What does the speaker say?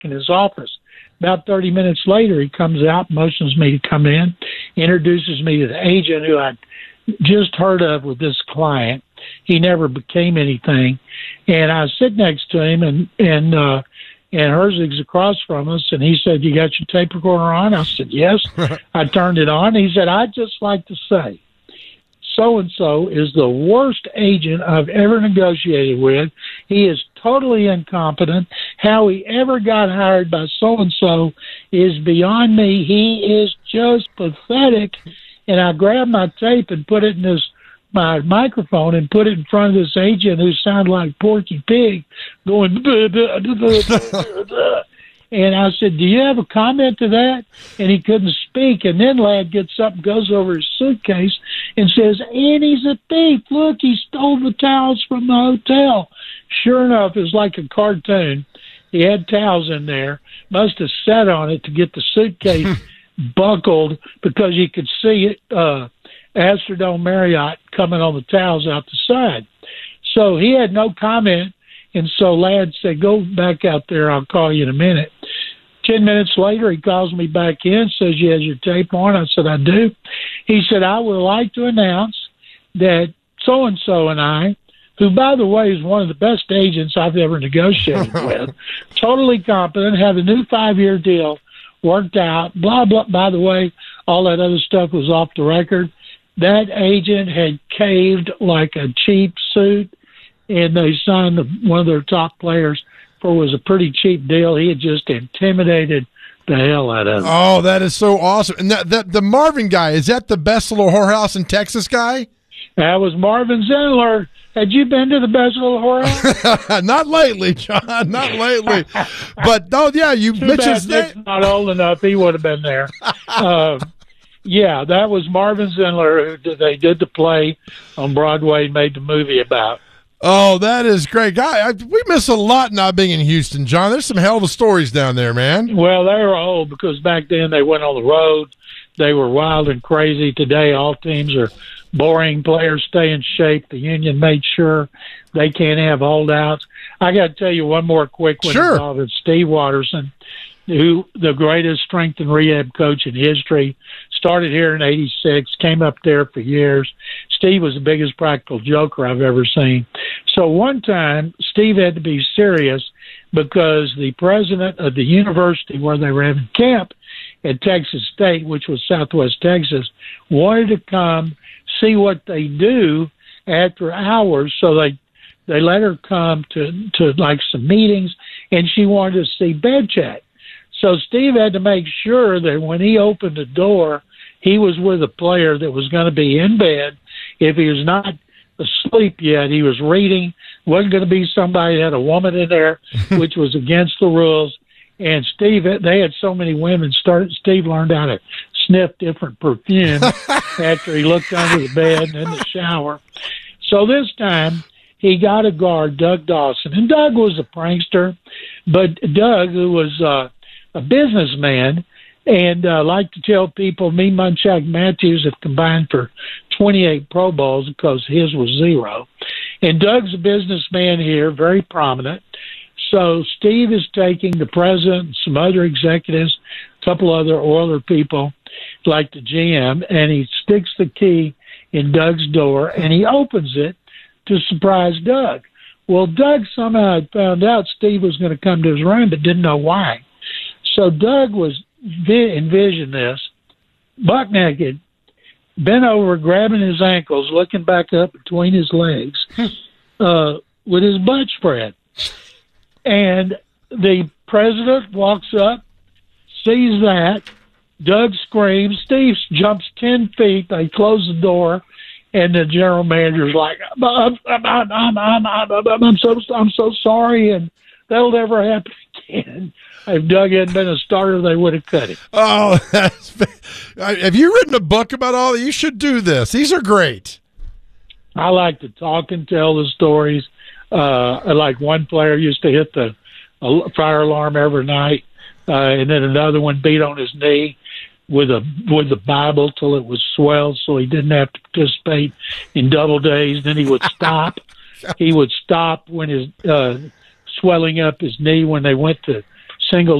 in his office. About 30 minutes later, he comes out, motions me to come in, introduces me to the agent who I'd just heard of with this client. He never became anything. And I sit next to him, and Herzig's across from us, and he said, "You got your tape recorder on?" I said, "Yes." I turned it on. He said, "I'd just like to say, so-and-so is the worst agent I've ever negotiated with. He is totally incompetent. How he ever got hired by so-and-so is beyond me. He is just pathetic." And I grabbed my tape and put it in my microphone and put it in front of this agent who sounded like Porky Pig going, and I said, "Do you have a comment to that?" And he couldn't speak. And then Ladd gets up and goes over his suitcase and says, "And he's a thief. Look, he stole the towels from the hotel." Sure enough, it was like a cartoon. He had towels in there. Must have sat on it to get the suitcase buckled, because you could see it, Astrodome Marriott coming on the towels out the side. So he had no comment. And so Ladd said, "Go back out there. I'll call you in a minute." 10 minutes later, he calls me back in, says, "You have your tape on?" I said, "I do." He said, "I would like to announce that so-and-so and I," who, by the way, is one of the best agents I've ever negotiated with, totally competent, have a new 5-year deal worked out, blah, blah. By the way, all that other stuff was off the record. That agent had caved like a cheap suit, and they signed one of their top players for was a pretty cheap deal. He had just intimidated the hell out of him. Oh, that is so awesome. And the Marvin guy, is that the Best Little Whorehouse in Texas guy? That was Marvin Zindler. Had you been to the Best Little Whorehouse? Not lately, John. Not lately. But, oh, yeah, you mentioned his name. Not old enough. He would have been there. Yeah, that was Marvin Zindler who they did the play on Broadway and made the movie about. Oh, that is great. Guy, we miss a lot not being in Houston, John. There's some hell of a stories down there, man. Well, they were old because back then they went on the road. They were wild and crazy. Today, all teams are boring. Players stay in shape. The union made sure they can't have holdouts. I got to tell you one more quick one involving Steve Watterson, who the greatest strength and rehab coach in history. Started here in '86, came up there for years. Steve was the biggest practical joker I've ever seen. So one time, Steve had to be serious because the president of the university where they were having camp at Texas State, which was Southwest Texas, wanted to come see what they do after hours. So they let her come to like some meetings, and she wanted to see bed chat. So Steve had to make sure that when he opened the door, he was with a player that was going to be in bed. If he was not asleep yet, he was reading. Wasn't going to be somebody that had a woman in there, which was against the rules. And Steve, they had so many women. Steve learned how to sniff different perfume after he looked under the bed and in the shower. So this time, he got a guard, Doug Dawson. And Doug was a prankster, but Doug, who was a businessman, and like to tell people, me, Munchak, Matthews have combined for 28 Pro Bowls because his was 0. And Doug's a businessman here, very prominent. So Steve is taking the president, some other executives, a couple other Oiler people, like the GM, and he sticks the key in Doug's door, and he opens it to surprise Doug. Well, Doug somehow had found out Steve was going to come to his room, but didn't know why. So Doug was envisioned this, buck naked, bent over, grabbing his ankles, looking back up between his legs, with his butt spread. And the president walks up, sees that. Doug screams. Steve jumps 10 feet. They close the door, and the general manager's like, I'm so sorry, and that'll never happen again. If Doug hadn't been a starter, they would have cut him. Oh, have you written a book about all that? You should do this. These are great. I like to talk and tell the stories. Like one player used to hit the fire alarm every night, and then another one beat on his knee with the Bible till it was swelled, so he didn't have to participate in double days. Then he would stop. He would stop when his swelling up his knee when they went to single